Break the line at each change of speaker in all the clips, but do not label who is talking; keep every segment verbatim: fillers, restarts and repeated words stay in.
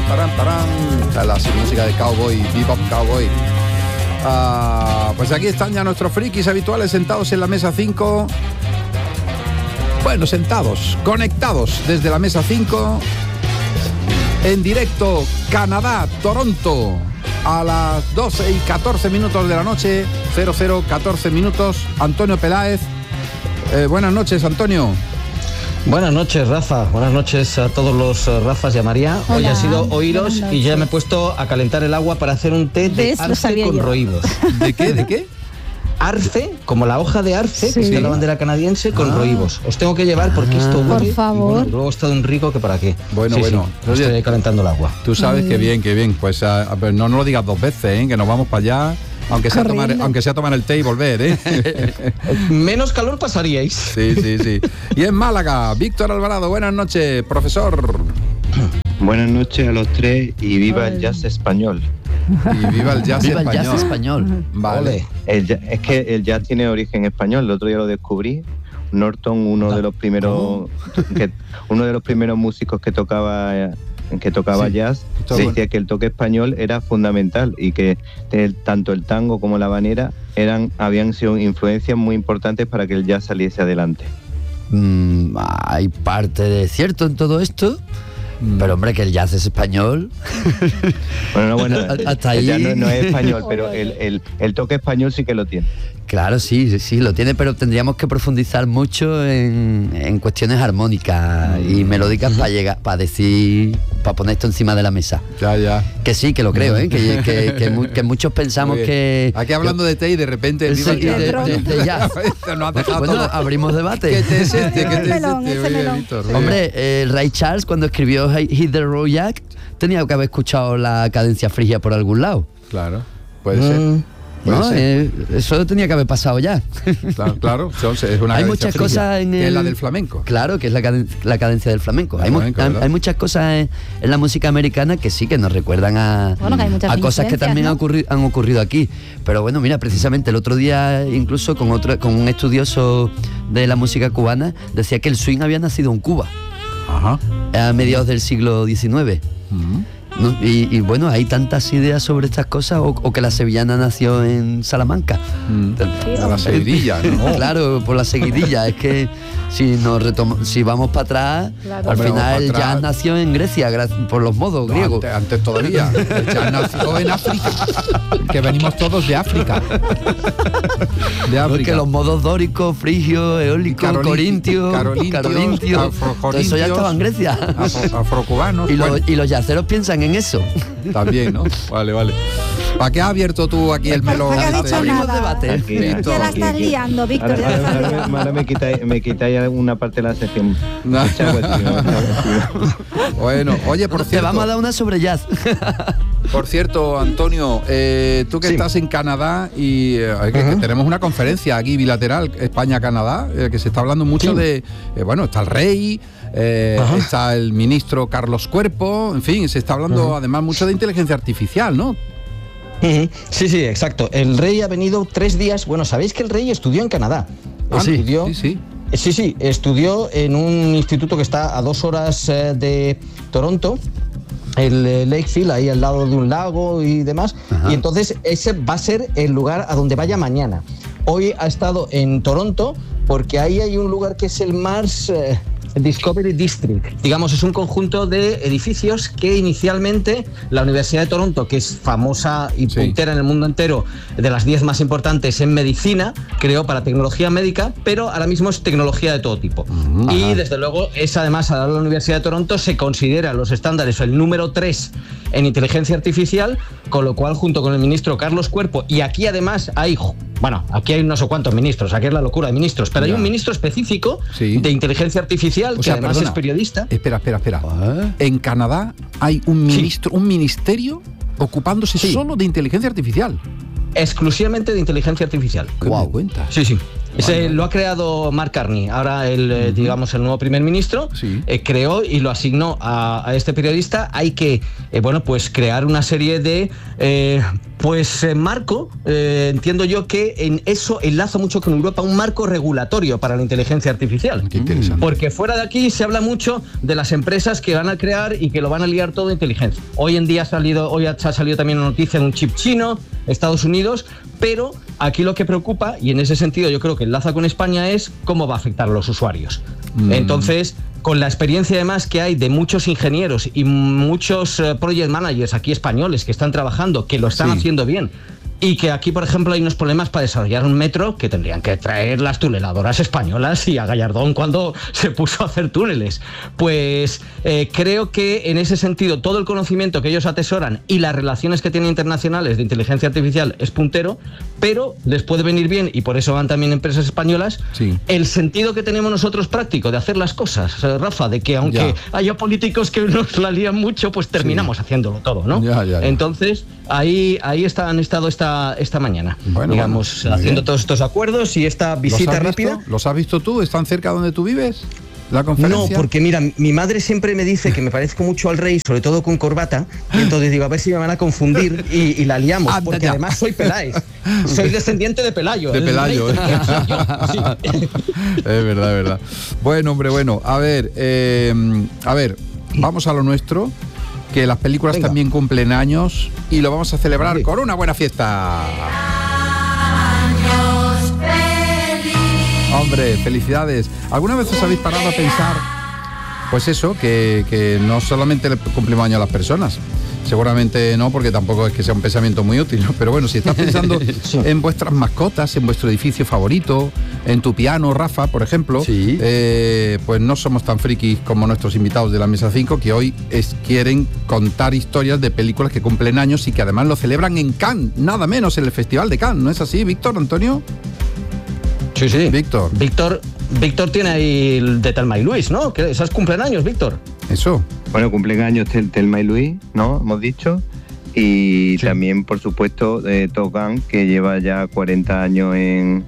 tarán, tarán. Esta es la música de cowboy, bebop cowboy. Uh, pues aquí están ya nuestros frikis habituales sentados en la mesa cinco. Bueno, sentados, conectados desde la mesa cinco. En directo, Canadá, Toronto, a las doce y catorce minutos de la noche, cero cero catorce minutos. Antonio Peláez. Eh, buenas noches, Antonio.
Buenas noches, Rafa. Buenas noches a todos los uh, Rafas y a María. Hola. Hoy ha sido oíros y ya me he puesto a calentar el agua para hacer un té de arce con yo. roídos.
¿De qué? ¿De qué?
Arce, como la hoja de arce, sí. que es la bandera canadiense, con ah. roíbos. Os tengo que llevar porque esto huele.
Por favor.
Y bueno, luego está de un rico que para qué.
Bueno,
sí,
bueno.
Sí, Oye, estoy calentando el agua.
Tú sabes que bien, que bien. Pues a, a ver, no, no lo digas dos veces, ¿eh? Que nos vamos para allá. Aunque sea, tomar, aunque sea tomar el té y volver, ¿eh?
Menos calor pasaríais.
Sí, sí, sí. Y en Málaga, Víctor Alvarado, buenas noches, profesor.
Buenas noches a los tres y viva el jazz español.
Y viva el jazz
viva
español.
el jazz español.
Vale.
El, es que el jazz tiene origen español, el otro día lo descubrí. Norton, uno de los primeros que, uno de los primeros músicos que tocaba que tocaba sí. jazz, sí. decía que el toque español era fundamental y que el, tanto el tango como la habanera eran habían sido influencias muy importantes para que el jazz saliese adelante.
Mm, hay parte de cierto en todo esto. Pero hombre, que el jazz es español.
Bueno, no, bueno,
hasta ahí.
El jazz no, no es español, pero el, el, el toque español sí que lo tiene.
Claro, sí, sí, sí, lo tiene, pero tendríamos que profundizar mucho en, en cuestiones armónicas mm. y melódicas para llegar, para decir, para poner esto encima de la mesa.
Ya, ya.
Que sí, que lo creo, ¿eh? que, que, que, mu- que muchos pensamos que.
Aquí hablando de té y de repente
el sí, de, de, de, de jazz.
No has dejado
bueno,
todo.
abrimos debate.
¿Qué té es este? ¿Qué té es este? Víctor,
hombre, eh, Ray Charles cuando escribió Hit the Road Jack tenía que haber escuchado la cadencia frigia por algún lado.
Claro, puede mm. ser.
No, eh, eso tenía que haber pasado ya.
Claro, claro. Es una
hay muchas
fría,
cosas en el,
que es la del flamenco.
Claro, que es la, caden- la cadencia del flamenco. Hay, flamenco mu- hay, hay muchas cosas en, en la música americana que sí que nos recuerdan a,
bueno, que
a cosas que también
¿no?
han, ocurri- han ocurrido aquí. Pero bueno, mira, precisamente el otro día, incluso con otro, con un estudioso de la música cubana, decía que el swing había nacido en Cuba.
Ajá.
A mediados del siglo diecinueve. Uh-huh. ¿No? Y, y bueno, hay tantas ideas sobre estas cosas, o, o que la sevillana nació en Salamanca.
Mm. A la seguidilla, ¿no?
Claro, por la seguidilla. Es que si nos retom- si vamos para atrás, claro, al final el jazz nació en Grecia, gra- por los modos
no,
griegos.
Antes, antes todavía. El jazz nació en África. Que venimos todos de África. De África.
Porque los modos dóricos, frigios, eólicos,
Carolin-
corintios, carolintios, todo eso ya estaba en Grecia.
Afro- afrocubanos.
Y,
bueno.
los, y los yaceros piensan en eso.
También, ¿no? Vale, vale. ¿Para qué has abierto tú aquí el melón?
No ha dicho nada.
Debate.
Aquí,
ya aquí, la estás aquí. liando, Víctor.
Ahora, ahora, ahora, ahora, ahora me quitáis me quitáis alguna parte de la sección.
No. Bueno, oye, por cierto.
Te vamos a dar una sobre jazz.
Por cierto, Antonio, eh, tú que sí. estás en Canadá y eh, que, uh-huh. que tenemos una conferencia aquí bilateral España-Canadá, eh, que se está hablando mucho sí. de, eh, bueno, está el rey, eh, uh-huh. está el ministro Carlos Cuerpo, en fin, se está hablando uh-huh. además mucho de inteligencia artificial, ¿no?
Uh-huh. Sí, sí, exacto. El rey ha venido tres días, bueno, sabéis que el rey estudió en Canadá.
Ah,
estudió,
sí, sí.
Sí, sí, estudió en un instituto que está a dos horas eh, de Toronto, el eh, Lakefield, ahí al lado de un lago y demás. Ajá. Y entonces ese va a ser el lugar a donde vaya mañana. Hoy ha estado en Toronto porque ahí hay un lugar que es el Mars eh, Discovery District. Digamos, es un conjunto de edificios que inicialmente la Universidad de Toronto, que es famosa y sí. puntera en el mundo entero, de las diez más importantes en medicina, creó para tecnología médica, pero ahora mismo es tecnología de todo tipo. Uh-huh. Y desde luego es además, a la Universidad de Toronto se considera los estándares el número tres en inteligencia artificial, con lo cual junto con el ministro Carlos Cuerpo, y aquí además hay, bueno, aquí hay no sé cuántos ministros, aquí es la locura de ministros, pero ya. hay un ministro específico sí. de inteligencia artificial, o que sea, además perdona, es periodista.
Espera, espera, espera. ¿Ah? En Canadá hay un ministro, sí. un ministerio ocupándose sí. solo de inteligencia artificial.
Exclusivamente de inteligencia artificial.
¿Qué wow. me cuentas?
Sí, sí. Ese vale. Lo ha creado Mark Carney, ahora el, uh-huh. digamos, el nuevo primer ministro, sí. eh, creó y lo asignó a, a este periodista. Hay que, eh, bueno, pues crear una serie de eh, Pues eh, marco, eh, entiendo yo que en eso enlaza mucho con Europa, un marco regulatorio para la inteligencia artificial.
Qué interesante.
Porque fuera de aquí se habla mucho de las empresas que van a crear y que lo van a liar todo de inteligencia. Hoy en día ha salido, hoy ha salido también una noticia de un chip chino, Estados Unidos, pero aquí lo que preocupa, y en ese sentido yo creo que enlaza con España, es cómo va a afectar a los usuarios. Mm. Entonces, con la experiencia además que hay de muchos ingenieros y muchos uh, project managers aquí españoles que están trabajando, que lo están sí. haciendo bien, y que aquí, por ejemplo, hay unos problemas para desarrollar un metro que tendrían que traer las tuneladoras españolas y a Gallardón cuando se puso a hacer túneles. Pues eh, creo que en ese sentido todo el conocimiento que ellos atesoran y las relaciones que tienen internacionales de inteligencia artificial es puntero, pero les puede venir bien, y por eso van también empresas españolas, sí. el sentido que tenemos nosotros práctico de hacer las cosas, Rafa, de que aunque ya. haya políticos que nos la lían mucho, pues terminamos sí. haciéndolo todo, ¿no? Ya, ya, ya. Entonces, ahí, ahí está, han estado esta esta mañana, bueno, digamos, bueno, haciendo bien. todos estos acuerdos y esta visita
¿Los
rápida.
Visto? ¿Los has visto tú? ¿Están cerca donde tú vives? ¿La conferencia?
No, porque mira, mi madre siempre me dice que me parezco mucho al rey, sobre todo con corbata, y entonces digo, a ver si me van a confundir y, y la liamos, Anda porque ya. además soy Peláez, soy descendiente de Pelayo.
De Pelayo. ¿eh? Sí. Es verdad, es verdad. Bueno, hombre, bueno, a ver, eh, a ver, vamos a lo nuestro. Que las películas Venga. también cumplen años y lo vamos a celebrar sí. con una buena fiesta. Años feliz. Hombre, felicidades. ¿Alguna vez os habéis parado a pensar, pues eso, que, que no solamente le cumplimos años a las personas? Seguramente no, porque tampoco es que sea un pensamiento muy útil, ¿no? Pero bueno, si estás pensando sí. en vuestras mascotas, en vuestro edificio favorito, en tu piano, Rafa, por ejemplo, sí. eh, pues no somos tan frikis como nuestros invitados de la Mesa cinco, que hoy es, quieren contar historias de películas que cumplen años y que además lo celebran en Cannes, nada menos en el Festival de Cannes, ¿no es así, Víctor, Antonio?
Sí, sí.
Víctor.
Víctor, Víctor tiene ahí el de Thelma y Luis, ¿no? ¿Esos cumplen años, Víctor?
Eso.
Bueno, cumplen años Thelma y Luis, ¿no? Hemos dicho. Y sí. también, por supuesto, eh, Top Gun, que lleva ya cuarenta años en,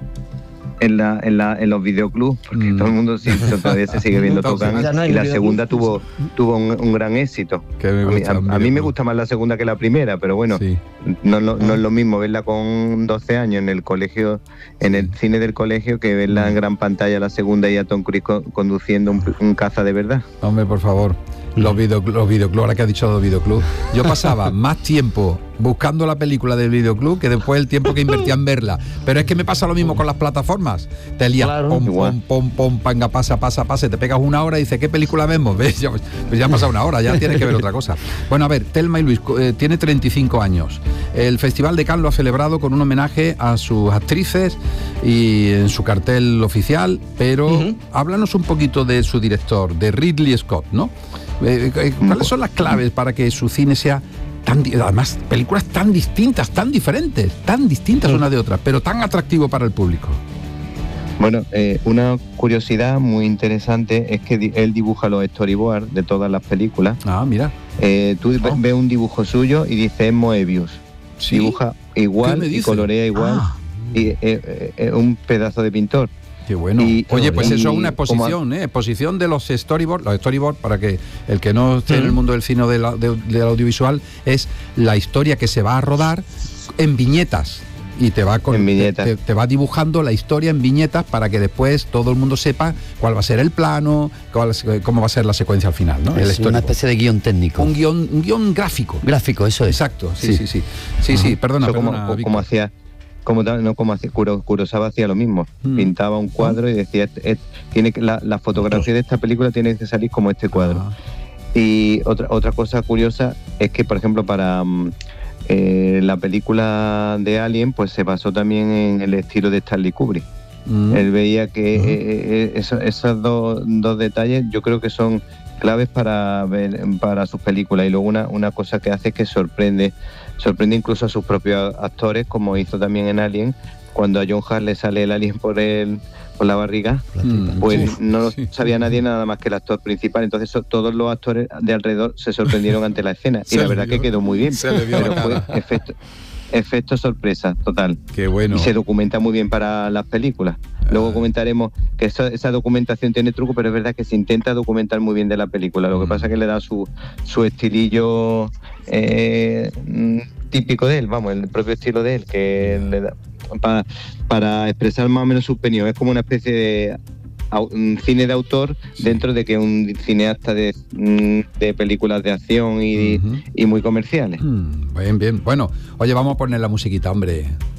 en, la, en, la, en los videoclubs, porque mm. todo el mundo sí, todavía se sigue viendo Top Gun. No y la segunda tuvo, tuvo un, un gran éxito. Que me gusta, a, mí, a, a mí me gusta más la segunda que la primera, pero bueno, sí. no, no, no es lo mismo verla con doce años en el colegio, en el cine del colegio, que verla en gran pantalla la segunda y a Tom Cruise co- conduciendo un, un caza de verdad.
Hombre, por favor. Los, video, los videoclubs, ahora que ha dicho los videoclubs, yo pasaba más tiempo buscando la película del videoclub que después el tiempo que invertía en verla. Pero es que me pasa lo mismo con las plataformas. Te lías, claro, pom, pom, pom, pom, panga, pasa, pasa, pasa, te pegas una hora y dices, ¿qué película vemos? ¿Ves? Ya, pues ya ha pasado una hora, ya tienes que ver otra cosa. Bueno, a ver, Thelma y Luis eh, tiene treinta y cinco años. El Festival de Cannes lo ha celebrado con un homenaje a sus actrices y en su cartel oficial, pero uh-huh. háblanos un poquito de su director, de Ridley Scott, ¿no? Eh, eh, ¿Cuáles son las claves para que su cine sea tan, además, películas tan distintas, tan diferentes, tan distintas unas de otras, pero tan atractivo para el público?
Bueno, eh, una curiosidad muy interesante es que di- él dibuja los storyboards de todas las películas.
Ah, mira.
Eh, tú oh. ves un dibujo suyo y dices Moebius. ¿Sí? Dibuja igual y colorea igual. Ah. Y es eh, eh, eh, un pedazo de pintor.
Qué bueno. Y, Oye, pues y, eso es una exposición, ¿eh? Exposición de los storyboards. Los storyboards, para que el que no esté mm. en el mundo del cine o de la, de, del audiovisual, es la historia que se va a rodar en viñetas. Y te va, con, te, te, te va dibujando la historia en viñetas para que después todo el mundo sepa cuál va a ser el plano, cuál, cómo va a ser la secuencia al final, ¿no?
Es una especie de guión técnico.
Un guión, un guión gráfico.
Gráfico, eso es.
Exacto, sí, sí, sí. Sí, sí, uh-huh. sí perdona,
eso
perdona.
Como, como hacía... Como, no, como hacía Kurosawa hacía lo mismo, mm. pintaba un cuadro y decía, et, et, tiene que, la, la fotografía de esta película tiene que salir como este cuadro. Ah. Y otra otra cosa curiosa es que, por ejemplo, para eh, la película de Alien, pues se basó también en el estilo de Stanley Kubrick. Mm. Él veía que mm. eh, eso, esos dos, dos detalles yo creo que son claves para ver, para sus películas. Y luego una, una cosa que hace es que sorprende sorprende incluso a sus propios actores, como hizo también en Alien, cuando a John Hurt le sale el alien por el por la barriga, mm, pues sí, no lo sí. sabía nadie nada más que el actor principal. Entonces so, todos los actores de alrededor se sorprendieron ante la escena y la verdad vio, que quedó muy bien, pero fue efecto, efecto sorpresa total.
Qué bueno.
Y se documenta muy bien para las películas. Luego comentaremos que esa, esa documentación tiene truco, pero es verdad que se intenta documentar muy bien de la película. Lo que pasa es que le da su, su estilillo eh, típico de él, vamos, el propio estilo de él, que le da, para, para expresar más o menos su opinión. Es como una especie de un cine de autor dentro de que un cineasta de, de películas de acción y, uh-huh. y muy comerciales.
Mm, bien, bien. Bueno, oye, vamos a poner la musiquita, hombre.